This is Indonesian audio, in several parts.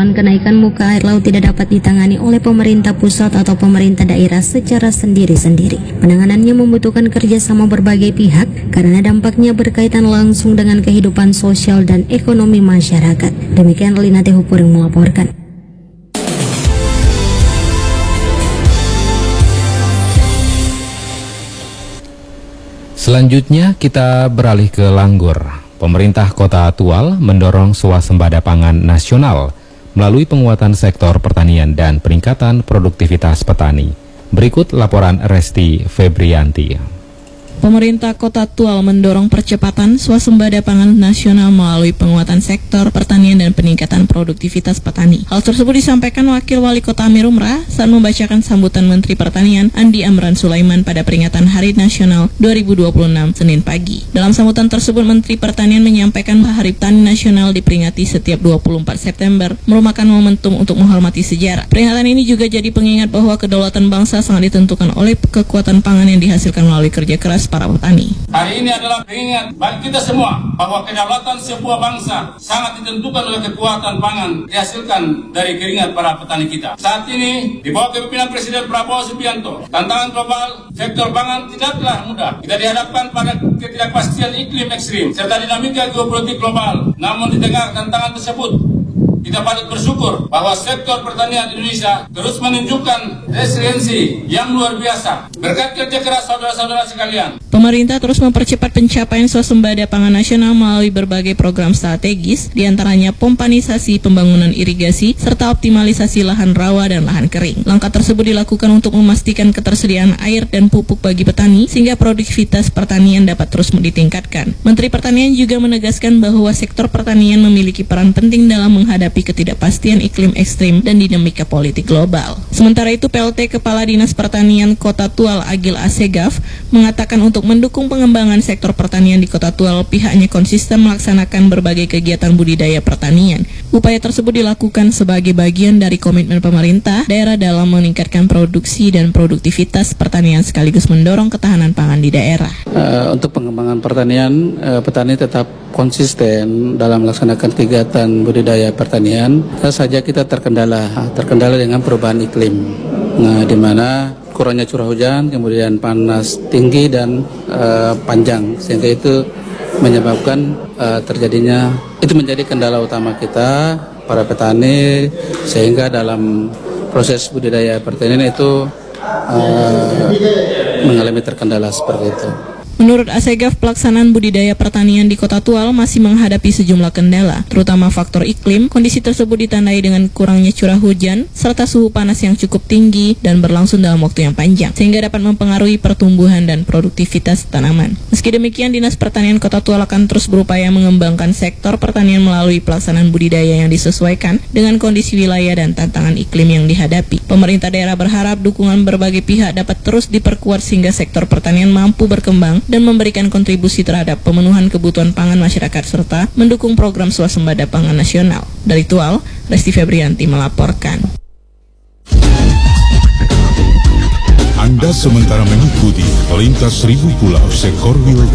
persoalan kenaikan muka air laut tidak dapat ditangani oleh pemerintah pusat atau pemerintah daerah secara sendiri-sendiri. Penanganannya membutuhkan kerjasama berbagai pihak karena dampaknya berkaitan langsung dengan kehidupan sosial dan ekonomi masyarakat. Demikian Lina Tehupur yang melaporkan. Selanjutnya kita beralih ke Langgur. Pemerintah Kota Tual mendorong swasembada pangan nasional melalui penguatan sektor pertanian dan peningkatan produktivitas petani. Berikut laporan Resti Febrianti. Pemerintah Kota Tual mendorong percepatan swasembada pangan nasional melalui penguatan sektor pertanian dan peningkatan produktivitas petani. Hal tersebut disampaikan Wakil Wali Kota Amirumrah saat membacakan sambutan Menteri Pertanian Andi Amran Sulaiman pada peringatan Hari Nasional 2026 Senin pagi. Dalam sambutan tersebut, Menteri Pertanian menyampaikan bahwa Hari Petani Nasional diperingati setiap 24 September merupakan momentum untuk menghormati sejarah. Peringatan ini juga jadi pengingat bahwa kedaulatan bangsa sangat ditentukan oleh kekuatan pangan yang dihasilkan melalui kerja keras para petani. Hari ini adalah pengingat bagi kita semua bahwa kedaulatan sebuah bangsa sangat ditentukan oleh kekuatan pangan dihasilkan dari keringat para petani kita. Saat ini di bawah kepemimpinan Presiden Prabowo Subianto, tantangan global sektor pangan tidaklah mudah. Kita dihadapkan pada ketidakpastian iklim ekstrim serta dinamika geopolitik global. Namun di tengah tantangan tersebut, kita patut bersyukur bahwa sektor pertanian Indonesia terus menunjukkan resiliensi yang luar biasa. Berkat kerja keras saudara-saudara sekalian, pemerintah terus mempercepat pencapaian swasembada pangan nasional melalui berbagai program strategis, diantaranya pompanisasi, pembangunan irigasi, serta optimalisasi lahan rawa dan lahan kering. Langkah tersebut dilakukan untuk memastikan ketersediaan air dan pupuk bagi petani, sehingga produktivitas pertanian dapat terus ditingkatkan. Menteri Pertanian juga menegaskan bahwa sektor pertanian memiliki peran penting dalam menghadapi ketidakpastian iklim ekstrim dan dinamika politik global. Sementara itu, PLT Kepala Dinas Pertanian Kota Tual Agil Asegaf mengatakan untuk mendukung pengembangan sektor pertanian di Kota Tual, pihaknya konsisten melaksanakan berbagai kegiatan budidaya pertanian. Upaya tersebut dilakukan sebagai bagian dari komitmen pemerintah daerah dalam meningkatkan produksi dan produktivitas pertanian sekaligus mendorong ketahanan pangan di daerah. Untuk pengembangan pertanian, petani tetap konsisten dalam melaksanakan kegiatan budidaya pertanian. Saja kita terkendala dengan perubahan iklim. Nah, di mana kurangnya curah hujan, kemudian panas tinggi dan panjang, sehingga itu menyebabkan terjadinya, itu menjadi kendala utama kita para petani, sehingga dalam proses budidaya pertanian itu mengalami terkendala seperti itu. Menurut Asegaf, pelaksanaan budidaya pertanian di Kota Tual masih menghadapi sejumlah kendala, terutama faktor iklim. Kondisi tersebut ditandai dengan kurangnya curah hujan, serta suhu panas yang cukup tinggi dan berlangsung dalam waktu yang panjang, sehingga dapat mempengaruhi pertumbuhan dan produktivitas tanaman. Meski demikian, Dinas Pertanian Kota Tual akan terus berupaya mengembangkan sektor pertanian melalui pelaksanaan budidaya yang disesuaikan dengan kondisi wilayah dan tantangan iklim yang dihadapi. Pemerintah daerah berharap dukungan berbagai pihak dapat terus diperkuat sehingga sektor pertanian mampu berkembang dan memberikan kontribusi terhadap pemenuhan kebutuhan pangan masyarakat serta mendukung program swasembada pangan nasional. Dari Tual, Resti Febrianti melaporkan. Anda sementara mengikuti Pelintas Seribu Pulau Sekorwil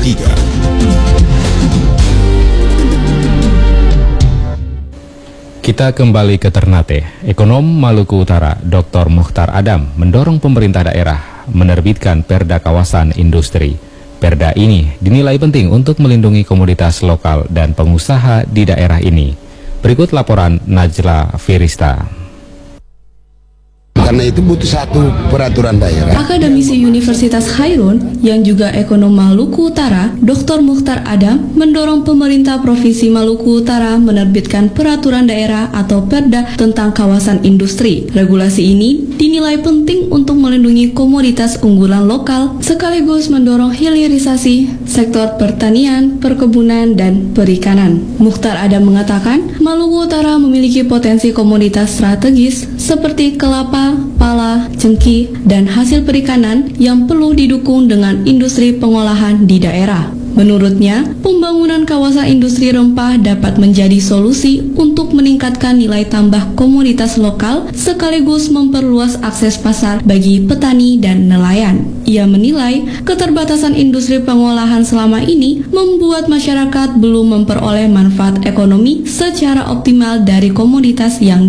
3. Kita kembali ke Ternate. Ekonom Maluku Utara, Dr. Mukhtar Adam, mendorong pemerintah daerah menerbitkan Perda Kawasan Industri. Perda ini dinilai penting untuk melindungi komoditas lokal dan pengusaha di daerah ini. Berikut laporan Najla Firista. Karena itu butuh satu peraturan daerah. Akademisi Universitas Khairun yang juga ekonom Maluku Utara, Dr. Mukhtar Adam, mendorong pemerintah Provinsi Maluku Utara menerbitkan peraturan daerah atau Perda tentang kawasan industri. Regulasi ini dinilai penting untuk melindungi komoditas unggulan lokal sekaligus mendorong hilirisasi sektor pertanian, perkebunan, dan perikanan. Mukhtar Adam mengatakan, Maluku Utara memiliki potensi komoditas strategis seperti kelapa, pala, cengkih, dan hasil perikanan yang perlu didukung dengan industri pengolahan di daerah. Menurutnya, pembangunan kawasan industri rempah dapat menjadi solusi untuk meningkatkan nilai tambah komoditas lokal sekaligus memperluas akses pasar bagi petani dan nelayan. Ia menilai keterbatasan industri pengolahan selama ini membuat masyarakat belum memperoleh manfaat ekonomi secara optimal dari komoditas yang